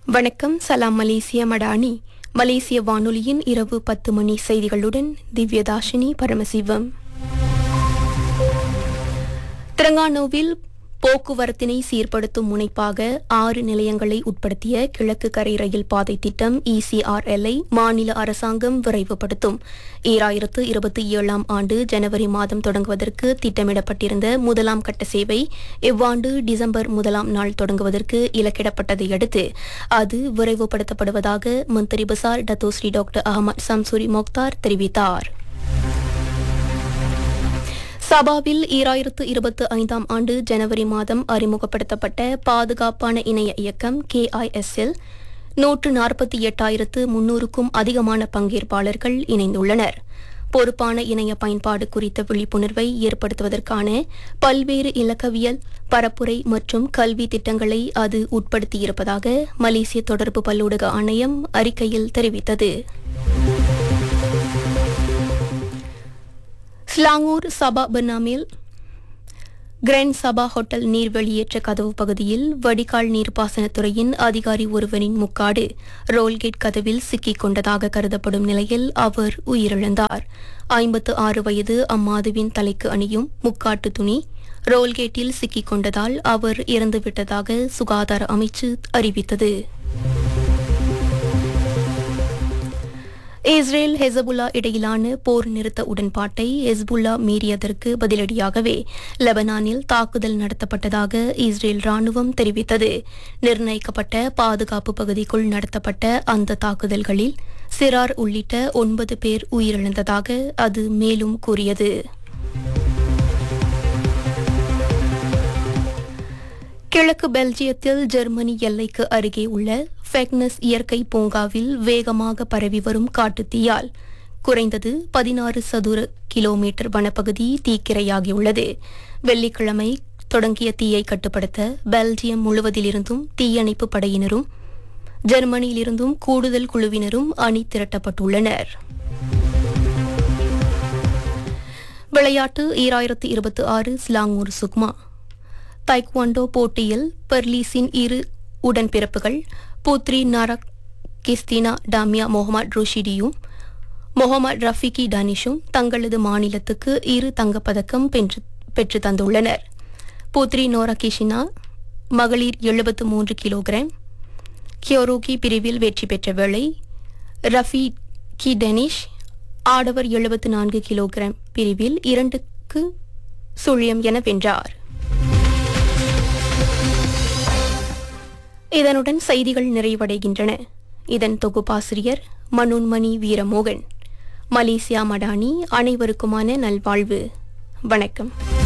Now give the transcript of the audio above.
வணக்கம். சலாம் மலேசிய மடானி. மலேசிய வானொலியின் இரவு 10 மணி செய்திகளுடன் திவ்யதாஷினி பரமசிவம். திரங்கானோவில் போக்குவரத்தினை சீர்படுத்தும் முனைப்பாக 6 நிலையங்களை உட்படுத்திய கிழக்கு கரை ரயில் பாதை திட்டம் ECRL-ஐ மாநில அரசாங்கம் விரைவுபடுத்தும். 2027 ஆண்டு ஜனவரி மாதம் தொடங்குவதற்கு திட்டமிடப்பட்டிருந்த முதலாம் கட்ட சேவை இவ்வாண்டு டிசம்பர் 1 நாள் தொடங்குவதற்கு இலக்கிடப்பட்டதை அடுத்து அது விரைவுபடுத்தப்படுவதாக மந்திரி பசார் Datuk Seri doctor Ahmed Samsuri Mokhtar தெரிவித்தார். சபாவில் 2025 ஆண்டு ஜனவரி மாதம் அறிமுகப்படுத்தப்பட்ட பாதுகாப்பான இணைய இயக்கம் KIS-இல் 148,300க்கும் அதிகமான பங்கேற்பாளர்கள் இணைந்துள்ளனர். பொறுப்பான இணைய பயன்பாடு குறித்த விழிப்புணர்வை ஏற்படுத்துவதற்கான பல்வேறு இலக்கவியல், பரப்புரை மற்றும் கல்வி திட்டங்களை அது உட்படுத்தியிருப்பதாக மலேசிய தொடர்பு பல்லூடக ஆணையம் அறிக்கையில் தெரிவித்தது. ஸ்லாங்கூர் சபா பர்னாமில் கிராண்ட் சபா ஹோட்டல் நீர் வெளியேற்ற கதவு பகுதியில் வடிகால் நீர்ப்பாசனத்துறையின் அதிகாரி ஒருவரின் முக்காடு ரோல்கேட் கதவில் சிக்கிக் கொண்டதாக கருதப்படும் நிலையில் அவர் உயிரிழந்தார். 56 வயது அம்மாதுவின் தலைக்கு அணியும் முக்காட்டு துணி ரோல்கேட்டில் சிக்கிக் கொண்டதால் அவர் இறந்துவிட்டதாக சுகாதார அமைச்சு அறிவித்தது. இஸ்ரேல் ஹெசபுல்லா இடையிலான போர் நிறுத்த உடன்பாட்டை ஹெஸ்புல்லா மீறியதற்கு பதிலடியாகவே லெபனானில் தாக்குதல் நடத்தப்பட்டதாக இஸ்ரேல் ராணுவம் தெரிவித்தது. நிர்ணயிக்கப்பட்ட பாதுகாப்பு பகுதிக்குள் நடத்தப்பட்ட அந்த தாக்குதல்களில் சிறார் உள்ளிட்ட 9 பேர் உயிரிழந்ததாக அது மேலும் கூறியது. கிழக்கு பெல்ஜியத்தில் ஜெர்மனி எல்லைக்கு அருகே உள்ள ஃபெக்னஸ் இயற்கை பூங்காவில் வேகமாக பரவி வரும் காட்டுத்தீயால் குறைந்தது 16 சதுர கிலோமீட்டர் வனப்பகுதி தீக்கிரையாகியுள்ளது. வெள்ளிக்கிழமை தொடங்கிய தீயை கட்டுப்படுத்த பெல்ஜியம் முழுவதிலிருந்தும் தீயணைப்பு படையினரும் ஜெர்மனியிலிருந்தும் கூடுதல் குழுவினரும் அணி திரட்டப்பட்டுள்ளனர். விளையாட்டு 2026 ஸ்லாங்கூர் சுக்மா தைக்வாண்டோ போட்டியில் பெர்லீஸின் 2 உடன்பிறப்புகள் புத்ரி நாரக் கிஸ்தினா டாமியா முகமது ருஷிடியும் முகமது ரஃபிகி டானிஷும் தங்களது மாநிலத்துக்கு 2 தங்கப்பதக்கம் பெற்று தந்துள்ளனர். புத்ரி நோரா கிஷினா மகளிர் 73 கிலோகிராம் கியோரோகி பிரிவில் வெற்றி பெற்ற வேளை ரஃபிகி டனிஷ் ஆடவர் 74 கிலோகிராம் பிரிவில் 2-0 என வென்றார். இதனுடன் செய்திகள் நிறைவடைகின்றன. இதன் தொகுப்பாசிரியர் மனோன்மணி வீரமோகன். மலேசியா மடானி. அனைவருக்குமான நல்வாழ்வு. வணக்கம்.